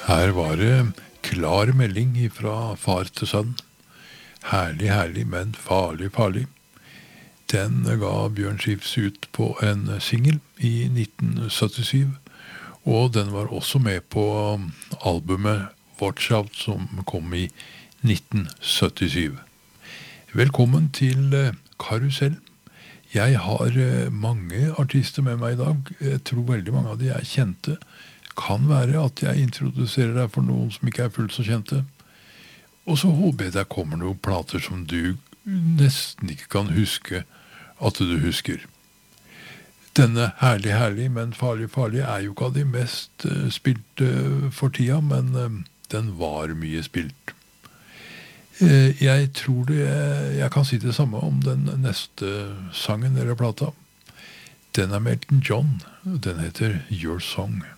Her var det klar melding fra far til sønn. Herlig, herlig, men farlig, farlig. Den ga Bjørn Skifs ut på en single i 1977, og den var også med på albumet Watch Out som kom i 1977. Velkommen til Karusell. Jeg har mange artister med meg i dag. Jeg tror veldig mange av de er kjente. Kan være at jeg introduserer deg for noen som ikke er fullt så kjente. Og så håper jeg det kommer noen plater som du nesten ikke kan huske at du husker. Denne herlig, herlig, men farlig, farlig er jo ikke av de mest spilte for tida, men den var mye spilt. Jeg tror jeg kan si det samme om den neste sangen eller plata. Den er med Elton John. Den heter Your Song.